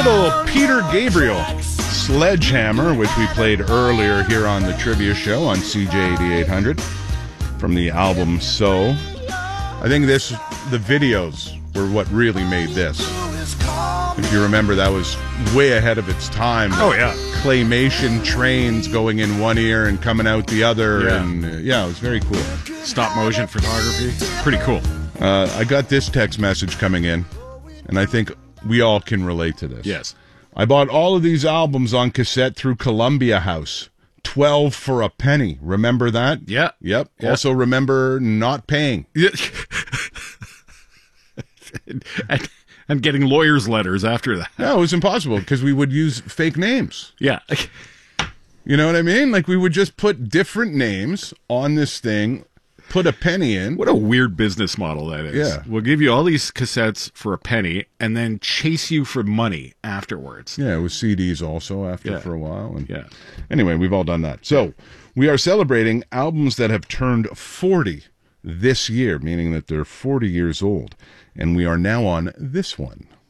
little Peter Gabriel, Sledgehammer, which we played earlier here on the trivia show on CJ 8800 from the album So. I think the videos were what really made this. If you remember, that was way ahead of its time. Oh, yeah. Claymation trains going in one ear and coming out the other. Yeah. And it was very cool. Stop motion photography. Pretty cool. I got this text message coming in, and I think we all can relate to this. Yes. I bought all of these albums on cassette through Columbia House. 12 for a penny. Remember that? Yeah. Yep. Yeah. Also remember not paying. Yeah. and getting lawyers' letters after that. No, it was impossible because we would use fake names. Yeah. You know what I mean? Like we would just put different names on this thing, put a penny in. What a weird business model that is. Yeah. We'll give you all these cassettes for a penny and then chase you for money afterwards. Yeah, it was CDs also after for a while. And Yeah. Anyway, we've all done that. So we are celebrating albums that have turned 40 this year, meaning that they're 40 years old. And we are now on this one.